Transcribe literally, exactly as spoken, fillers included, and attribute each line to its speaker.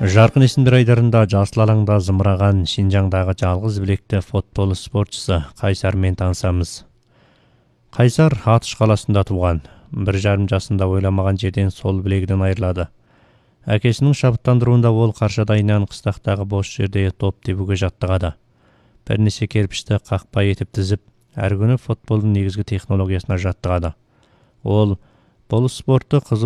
Speaker 1: Жарқын есімдер айдарында жасыл алаңда зымыраған Шинжаңдағы жалғыз білекті футбол спортшысы Қайсармен танысамыз. Қайсар Атыш қаласында туған. Бір жарым жасында ойламаған жерден сол білегінен айырылады. Әкесінің шабыттандыруында ол Қаршадайынан қыстақтағы бос жерде топ тебуге жаттығады. Бірнеше керпішті қақпа етіп тізіп, әр күні футболдың негізгі технологиясына жаттығады. Ол бұл спортты қызу